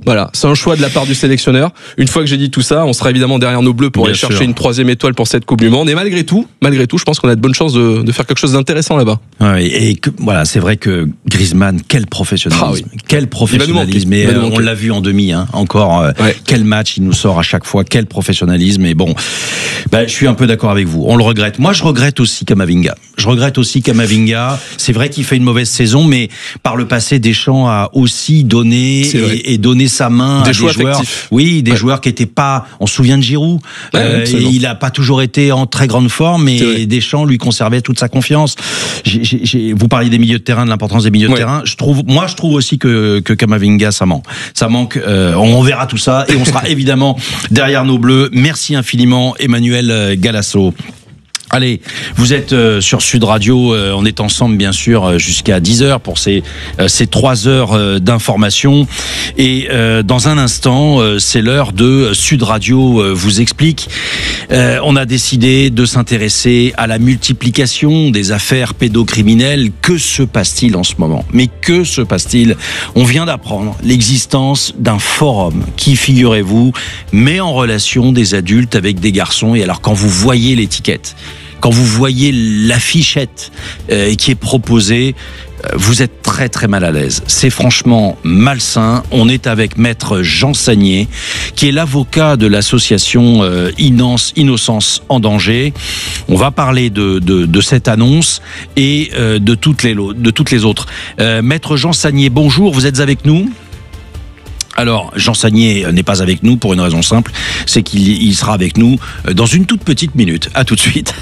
Voilà, c'est un choix de la part du sélectionneur. Une fois que j'ai dit tout ça, on sera évidemment derrière nos bleus pour aller chercher une 3e étoile pour cette Coupe du Monde. Et malgré tout, je pense qu'on a de bonnes chances de faire quelque chose d'intéressant là-bas. Ouais, et voilà, c'est vrai que Griezmann, quel professionnalisme, quel professionnalisme. Et on l'a vu en demi, encore. Quel match il nous sort à chaque fois, quel professionnalisme. Et bon, je suis un peu d'accord avec vous. On le regrette. Moi, je regrette aussi Camavinga. C'est vrai qu'il fait une mauvaise saison, mais par le passé, Deschamps a aussi donné et donné sa main à des joueurs. Joueurs qui étaient pas. On se souvient de Giroud. Il a pas toujours été en très grande forme, mais Deschamps lui conservait toute sa confiance. Vous parliez des milieux de terrain, de l'importance des milieux de terrain. Je trouve aussi que Camavinga, ça manque. On verra tout ça et on sera évidemment derrière nos bleus. Merci infiniment, Emmanuel Galasso. Allez, vous êtes sur Sud Radio, on est ensemble bien sûr jusqu'à 10h pour ces 3 heures d'information. Et dans un instant, c'est l'heure de Sud Radio vous explique. On a décidé de s'intéresser à la multiplication des affaires pédocriminelles. Que se passe-t-il en ce moment ? Mais que se passe-t-il ? On vient d'apprendre l'existence d'un forum qui, figurez-vous, met en relation des adultes avec des garçons. Et alors quand vous voyez l'étiquette, quand vous voyez l'affichette qui est proposée, vous êtes très très mal à l'aise. C'est franchement malsain. On est avec Maître Jean Sagnier, qui est l'avocat de l'association Innocence en danger. On va parler de cette annonce et de toutes les autres. Maître Jean Sagnier, bonjour, vous êtes avec nous ? Alors, Jean Sagnier n'est pas avec nous pour une raison simple, c'est qu'il sera avec nous dans une toute petite minute. À tout de suite.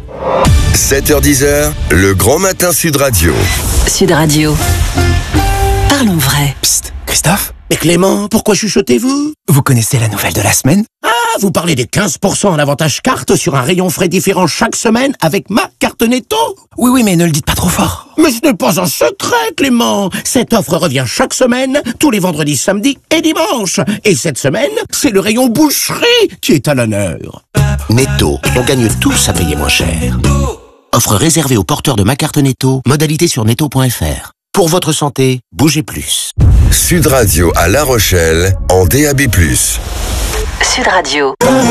7h-10h, le grand matin Sud Radio. Sud Radio. Parlons vrai. Psst, Christophe ? Mais Clément, pourquoi chuchotez-vous ? Vous connaissez la nouvelle de la semaine ? Ah, vous parlez des 15% en avantage carte sur un rayon frais différent chaque semaine avec ma carte Netto ? Oui, mais ne le dites pas trop fort. Mais ce n'est pas un secret, Clément. Cette offre revient chaque semaine, tous les vendredis, samedis et dimanches. Et cette semaine, c'est le rayon boucherie qui est à l'honneur. Netto, on gagne tous à payer moins cher. Offre réservée aux porteurs de ma carte Netto, modalité sur netto.fr. Pour votre santé, bougez plus. Sud Radio à La Rochelle, en DAB+. Sud Radio.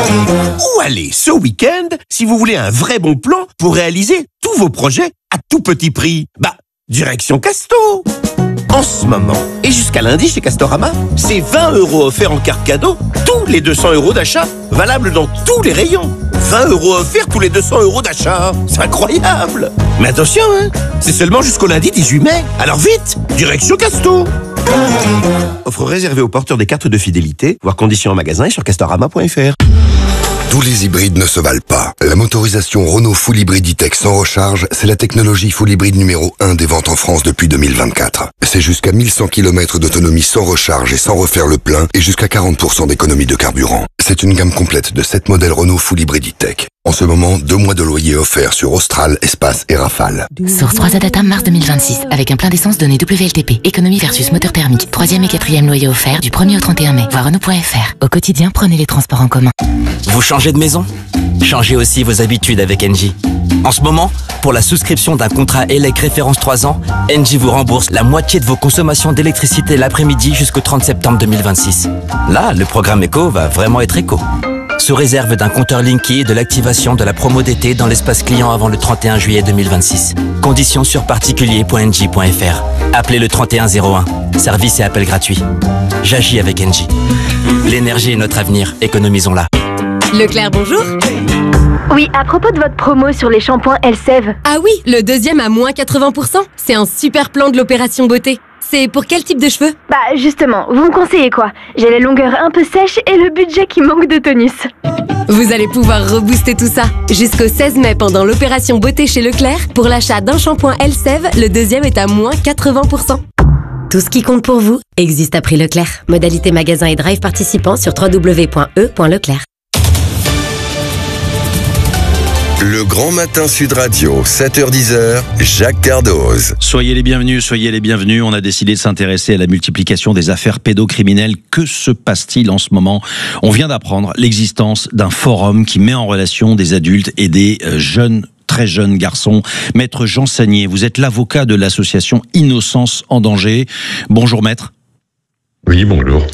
Où aller ce week-end si vous voulez un vrai bon plan pour réaliser tous vos projets à tout petit prix ? Direction Casto. En ce moment, et jusqu'à lundi chez Castorama, c'est 20 € offerts en carte cadeau, tous les 200 € d'achat, valable dans tous les rayons. 20 € offerts tous les 200 € d'achat. C'est incroyable. Mais attention, c'est seulement jusqu'au lundi 18 mai. Alors vite, direction Casto. Offre réservée aux porteurs des cartes de fidélité, voir conditions en magasin et sur castorama.fr. Tous les hybrides ne se valent pas. La motorisation Renault Full Hybrid E-Tech sans recharge, c'est la technologie full hybride numéro 1 des ventes en France depuis 2024. C'est jusqu'à 1100 km d'autonomie sans recharge et sans refaire le plein et jusqu'à 40% d'économie de carburant. C'est une gamme complète de 7 modèles Renault Full Hybrid E-Tech. En ce moment, 2 mois de loyer offerts sur Austral, Espace et Rafale. Source 3 Data mars 2026, avec un plein d'essence donné WLTP. Économie versus moteur thermique. 3e et 4e loyer offert du 1er au 31 mai. Voir Renault.fr. Au quotidien, prenez les transports en commun. Vous changez de maison ? Changez aussi vos habitudes avec Engie. En ce moment, pour la souscription d'un contrat ELEC référence 3 ans, Engie vous rembourse la moitié de vos consommations d'électricité l'après-midi jusqu'au 30 septembre 2026. Là, le programme éco va vraiment être éco. Sous réserve d'un compteur Linky et de l'activation de la promo d'été dans l'espace client avant le 31 juillet 2026. Conditions sur particulier.engie.fr. Appelez le 3101. Service et appel gratuit. J'agis avec Engie. L'énergie est notre avenir. Économisons-la. Leclerc, bonjour. Oui, à propos de votre promo sur les shampoings Elseve. Ah oui, le deuxième à moins 80%. C'est un super plan de l'opération beauté. C'est pour quel type de cheveux ? Justement, vous me conseillez quoi ? J'ai les longueurs un peu sèches et le budget qui manque de tonus. Vous allez pouvoir rebooster tout ça. Jusqu'au 16 mai pendant l'opération beauté chez Leclerc, pour l'achat d'un shampoing Elseve, le deuxième est à moins 80%. Tout ce qui compte pour vous existe à prix Leclerc. Modalité magasin et drive participants sur www.e.leclerc. Le grand matin Sud Radio, 7h-10h, Jacques Cardoz. Soyez les bienvenus. On a décidé de s'intéresser à la multiplication des affaires pédocriminelles. Que se passe-t-il en ce moment ? On vient d'apprendre l'existence d'un forum qui met en relation des adultes et des très jeunes garçons. Maître Jean Sagnier, vous êtes l'avocat de l'association Innocence en danger. Bonjour maître. Oui, bonjour.